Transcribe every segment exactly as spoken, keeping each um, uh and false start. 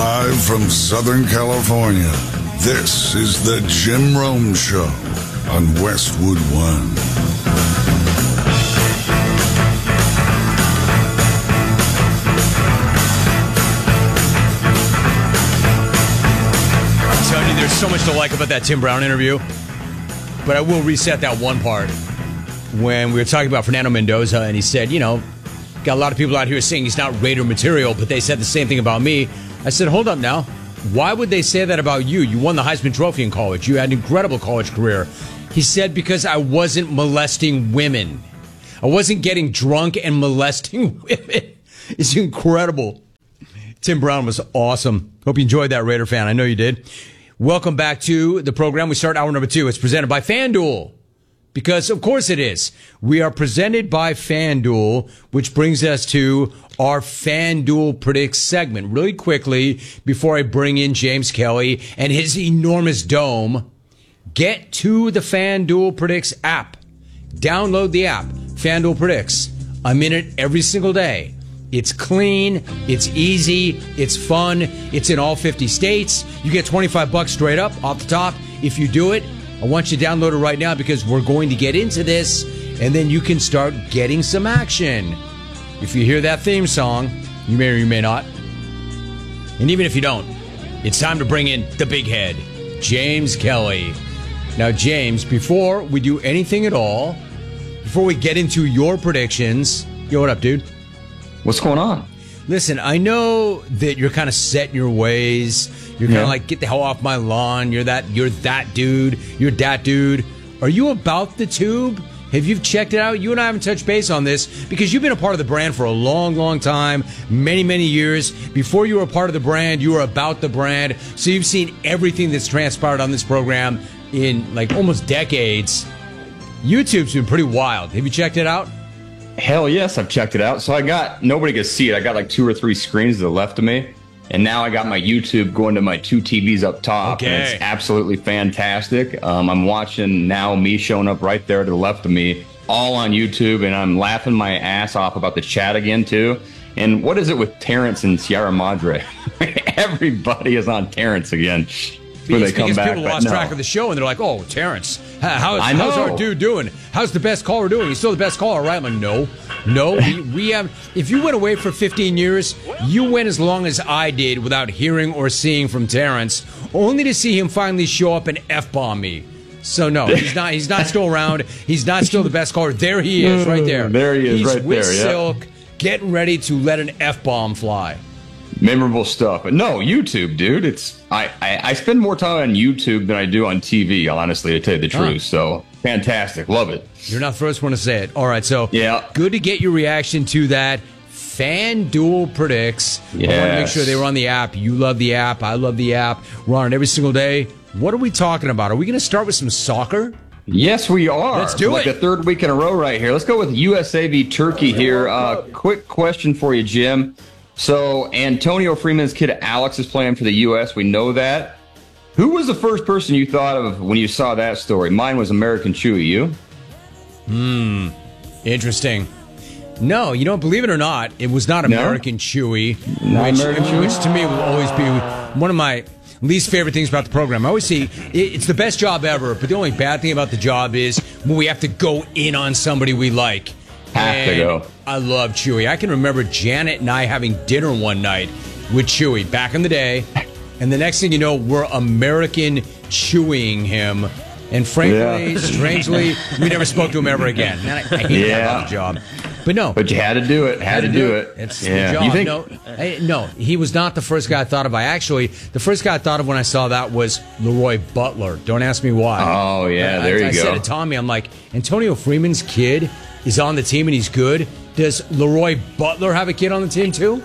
Live from Southern California, this is the Jim Rome Show on Westwood One. I'm telling you, there's so much to like about that Tim Brown interview, but I will reset that one part when we were talking about Fernando Mendoza, and he said, you know, got a lot of people out here saying he's not Raider material, but they said the same thing about me. I said, hold up now. Why would they say that about you? You won the Heisman Trophy in college. You had an incredible college career. He said, because I wasn't molesting women. I wasn't getting drunk and molesting women. It's incredible. Tim Brown was awesome. Hope you enjoyed that, Raider fan. I know you did. Welcome back to the program. We start hour number two. It's presented by FanDuel. Because, of course, it is. We are presented by FanDuel, which brings us to our FanDuel Predicts segment. Really quickly, before I bring in James Kelly and his enormous dome, get to the FanDuel Predicts app. Download the app, FanDuel Predicts. I'm in it every single day. It's clean, it's easy, it's fun, it's in all fifty states. You get twenty-five bucks straight up off the top if you do it. I want you to download it right now because we're going to get into this, and then you can start getting some action. If you hear that theme song, you may or you may not. And even if you don't, it's time to bring in the big head, James Kelly. Now, James, before we do anything at all, before we get into your predictions, yo, what up, dude? What's going on? Listen, I know that you're kind of set in your ways. You're kind of yeah. like, get the hell off my lawn. You're that, you're that dude. You're that dude. Are you about the tube? Have you checked it out? You and I haven't touched base on this because you've been a part of the brand for a long, long time, many, many years. Before you were a part of the brand, you were about the brand. So you've seen everything that's transpired on this program in like almost decades. YouTube's been pretty wild. Have you checked it out? Hell yes, I've checked it out. So I got, nobody could see it. I got like two or three screens to the left of me. And now I got my YouTube going to my two T Vs up top. Okay. And it's absolutely fantastic. Um, I'm watching now me showing up right there to the left of me, all on YouTube. And I'm laughing my ass off about the chat again, too. And what is it with Terrence and Sierra Madre? Everybody is on Terrence again. Where they come because back, people lost no. track of the show, and they're like, oh, Terrence, how, I how's know. our dude doing? How's the best caller doing? He's still the best caller, right? I'm like, no. No, we, we have. If you went away for fifteen years, you went as long as I did without hearing or seeing from Terrence, only to see him finally show up and F-bomb me. So, no, he's not He's not still around. He's not still the best caller. There he is, right there. There he is, he's right with there, yeah. Silk, getting ready to let an F-bomb fly. Memorable stuff. But no, YouTube, dude. It's I, I, I spend more time on YouTube than I do on T V, honestly, to tell you the truth. Huh. So fantastic. Love it. You're not the first one to say it. All right, so yeah. Good to get your reaction to that. FanDuel Predicts. Yes. I want to make sure they were on the app. You love the app. I love the app. We're on it every single day. What are we talking about? Are we going to start with some soccer? Yes, we are. Let's do like it. Like the third week in a row right here. Let's go with U S A v Turkey here. Uh, quick question for you, Jim. So Antonio Freeman's kid Alex is playing for the U S. We know that. Who was the first person you thought of when you saw that story? Mine was American Chewy. You? Hmm. Interesting. No, you don't believe it or not, it was not American no? Chewy. Not which, American Chewy? Which to me will always be one of my least favorite things about the program. I always see it's the best job ever, but the only bad thing about the job is when we have to go in on somebody we like. Have and to go. I love Chewy. I can remember Janet and I having dinner one night with Chewy back in the day, and the next thing you know, we're American chewing him. And frankly, yeah. strangely, we never spoke to him ever again. Man, I, I hate yeah. that job. But no. But you had to do it. Had, had to, to do it. it. It's yeah. the job. You think- no, I, no, he was not the first guy I thought of. I actually, the first guy I thought of when I saw that was Leroy Butler. Don't ask me why. Oh, yeah, I, there I, you I go. I said to Tommy, I'm like, Antonio Freeman's kid is on the team and he's good. Does Leroy Butler have a kid on the team too?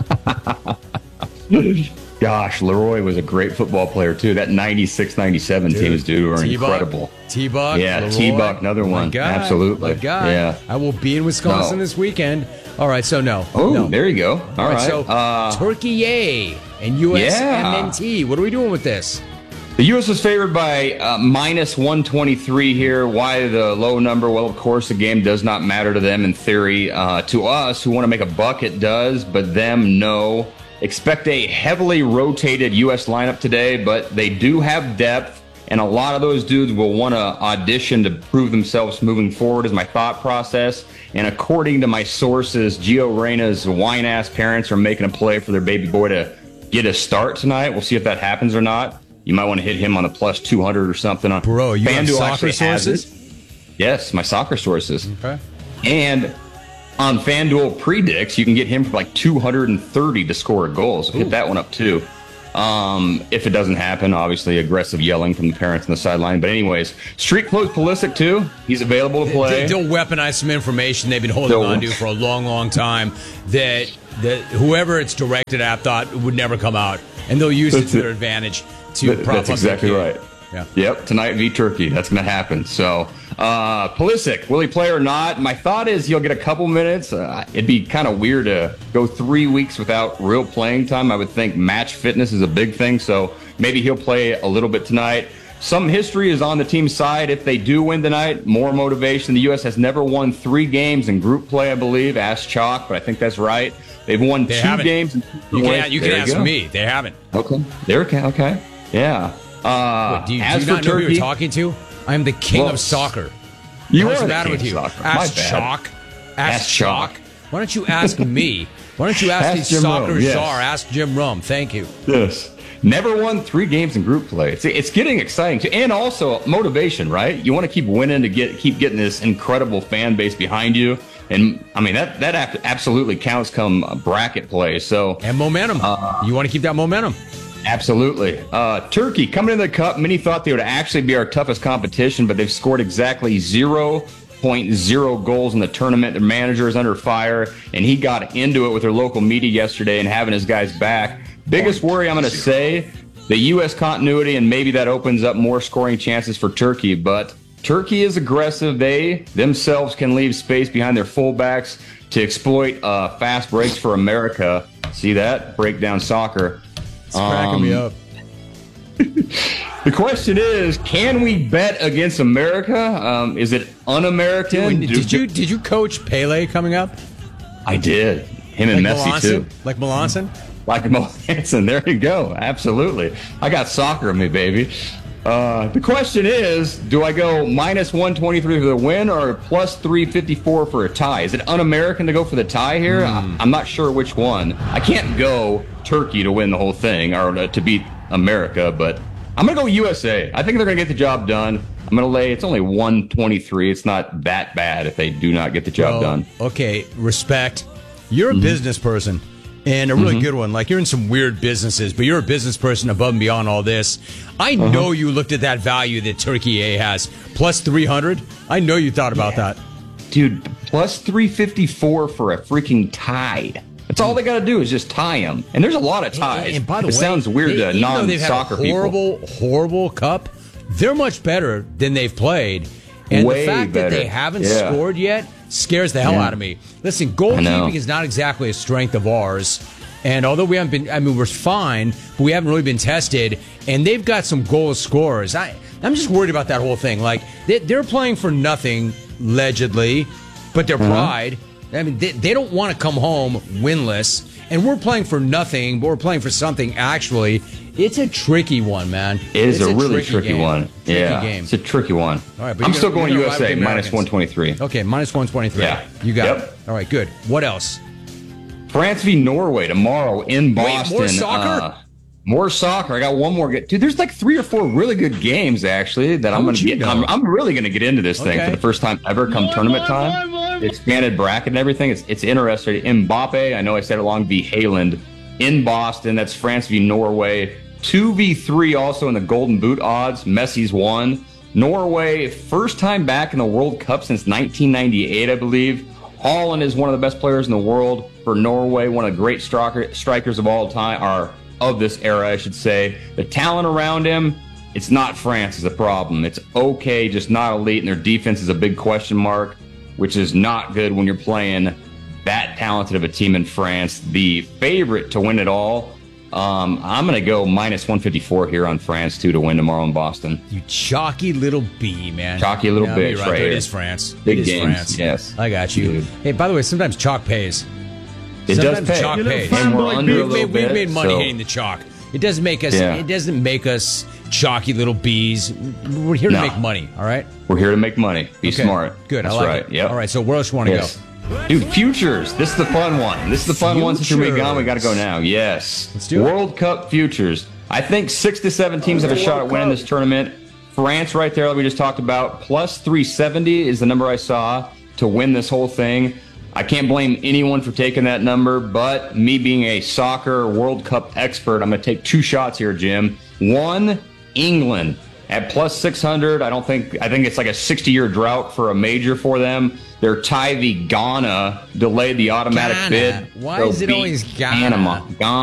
Gosh, Leroy was a great football player, too. That ninety-six ninety-seven teams, dude, were T-Buck, incredible. T-Buck, Yeah, Leroy, T-Buck, another one. God, Absolutely. Yeah. I will be in Wisconsin no. this weekend. All right, so no. Oh, no. there you go. All, All right, right. so uh, Turkey yay and U S M N T. Yeah. What are we doing with this? The U S was favored by uh, minus one twenty-three here. Why the low number? Well, of course, the game does not matter to them in theory. Uh, to us, who want to make a buck, it does, but them, no. Expect a heavily rotated U S lineup today, but they do have depth, and a lot of those dudes will want to audition to prove themselves moving forward is my thought process. And according to my sources, Gio Reyna's whine-ass parents are making a play for their baby boy to get a start tonight. We'll see if that happens or not. You might want to hit him on the plus two hundred or something. On Bro, you have FanDuel soccer sources? Yes, my soccer sources. Okay. And on FanDuel predicts, you can get him for like two hundred thirty to score a goal. So hit that one up too. Um, if it doesn't happen, obviously aggressive yelling from the parents on the sideline. But anyways, street clothes Pulisic too. He's available to play. They'll weaponize some information they've been holding They'll, on to for a long, long time that that whoever it's directed at thought would never come out, and they'll use it to their advantage to That, prop that's up exactly their right. Yeah. Yep. Tonight v Turkey. That's going to happen. So, uh, Pulisic, will he play or not? My thought is he'll get a couple minutes. Uh, it'd be kind of weird to go three weeks without real playing time. I would think match fitness is a big thing. So maybe he'll play a little bit tonight. Some history is on the team's side. If they do win tonight, more motivation. The U S has never won three games in group play, I believe. Ask Chalk, but I think that's right. They've won They two haven't. games. In You can, you can There ask go. me. They haven't. Okay. There. Okay. Okay. Yeah. Uh, Wait, do you, do as you for not know who Turkey, you're talking to? I am the king Well, of soccer. you What's are the the matter king with of you? soccer. My Ask bad. Chalk. Ask, Ask Chalk. Chalk. Why don't you ask me? Why don't you ask, Ask the Jim soccer Rome, yes. czar? Ask Jim Rome. Thank you. Yes. Never won three games in group play. It's it's getting exciting too, and also motivation, right? You want to keep winning to get keep getting this incredible fan base behind you, and I mean that that ab- absolutely counts come bracket play. So And momentum. Uh, you want to keep that momentum. absolutely, uh, Turkey coming into the cup. Many thought they would actually be our toughest competition, but they've scored exactly zero point zero goals in the tournament. Their manager is under fire, and he got into it with their local media yesterday and having his guys back. Biggest worry, I'm going to say, the U S continuity, and maybe that opens up more scoring chances for Turkey. But Turkey is aggressive. They themselves can leave space behind their fullbacks to exploit uh, fast breaks for America. See that? Breakdown soccer. It's cracking me Um, up. The question is, can we bet against America? Um, is it un-American? Did, did you did you coach Pele coming up? I did. Him and Like Messi, Melanson? too. Like Melanson? Like Mo Hansen. There you go. Absolutely. I got soccer in me, baby. Uh, the question is, do I go minus one twenty-three for the win or plus three fifty-four for a tie? Is it un-American to go for the tie here? Hmm. I, I'm not sure which one. I can't go Turkey to win the whole thing or to, to beat America, but I'm going to go U S A. I think they're going to get the job done. I'm going to lay, it's only one twenty-three. It's not that bad if they do not get the job Well, done. Okay, respect. You're a Mm-hmm. business person, and a really good one. Like, you're in some weird businesses, but you're a business person above and beyond all this. I Uh-huh. know you looked at that value that Turkey A has, plus three hundred. I know you thought about that. Dude, plus three fifty-four for a freaking tie. That's all they got to do is just tie them. And there's a lot of ties. And, and by the it way, sounds weird they, to even though they've had a non-soccer people. horrible, horrible cup, they're much better than they've played. And Way the fact better. that they haven't Yeah. scored yet scares the hell Yeah. out of me. Listen, I know. goalkeeping is not exactly a strength of ours. And although we haven't been, I mean, we're fine, but we haven't really been tested. And they've got some goal scorers. I, I'm just worried about that whole thing. Like, they, they're playing for nothing, allegedly, but their Uh-huh. pride. I mean, they, they don't want to come home winless. And we're playing for nothing, but we're playing for something, actually. It's a tricky one, man. It is It's a really tricky game. one. Tricky yeah, game. it's a tricky one. All right, but I'm you're still gonna- going you're gonna ride with U S A, the minus Americans. one twenty-three. Okay, minus one twenty-three. Yeah. You got Yep. it. All right, good. What else? France v Norway tomorrow in Boston. more soccer? Uh, more soccer. I got one more. Good. Dude, there's like three or four really good games, actually, that I'm How going would to you get. know? I'm, I'm really going to get into this thing Okay. for the first time ever come tournament time. The expanded bracket and everything. It's, it's interesting. Mbappe, I know I said it along, v Haaland in Boston. That's France v Norway. two v three also in the Golden Boot odds. Messi's won. Norway, first time back in the World Cup since nineteen ninety-eight, I believe. Haaland is one of the best players in the world for Norway, one of the great striker, strikers of all time, or of this era, I should say. The talent around him, it's not France is a problem. It's okay, just not elite, and their defense is a big question mark, which is not good when you're playing that talented of a team in France. The favorite to win it all, um, I'm going to go minus one fifty-four here on France, too, to win tomorrow in Boston. You chalky little bee, man. Chalky little Yeah, bitch you're right It here. is France. Big it is games, France. yes. I got you. Dude. Hey, by the way, sometimes chalk pays. It Sometimes does pay. chalk You know, pays. fine And we're boy under beat. a We've little made, we've bit. made money so- hitting the chalk. It doesn't make us. Yeah. It doesn't make us chalky little bees. We're here No. to make money. All right. We're here to make money. Be Okay. smart. Good. That's I like right. it. Yep. All right. So where else you want to Yes. go? Dude, futures. This is the fun one. This is the fun one since you're gone. We got to go now. Yes. Let's do it. World Cup futures. I think six to seven teams have a shot at winning this tournament. France, right there, like we just talked about, plus three seventy is the number I saw to win this whole thing. I can't blame anyone for taking that number, but me being a soccer World Cup expert, I'm going to take two shots here, Jim. One, England at plus six hundred. I don't think, I think it's like a sixty-year drought for a major for them. Their tie v Ghana delayed the automatic Ghana. bid. Why so is it beat always Ghana? Panama. Ghana.